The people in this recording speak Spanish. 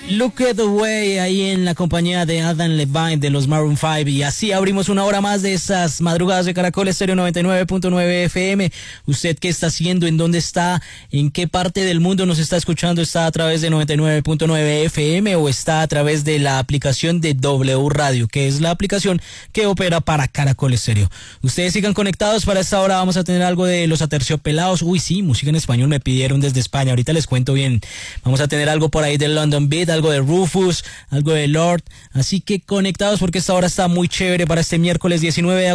Look at the Way, ahí en la compañía de Adam Levine de los Maroon 5. Y así abrimos una hora más de esas madrugadas de Caracol Estéreo 99.9 FM. ¿Usted qué está haciendo? ¿En dónde está? ¿En qué parte del mundo nos está escuchando? ¿Está a través de 99.9 FM o está a través de la aplicación de W Radio, que es la aplicación que opera para Caracol Estéreo? Ustedes sigan conectados. Para esta hora vamos a tener algo de Los Aterciopelados. Uy, sí, música en español me pidieron desde España. Ahorita les cuento bien. Vamos a tener algo por ahí del London Beat, algo de Rufus, algo de Lord. Así que conectados porque esta hora está muy chévere para este miércoles 19 de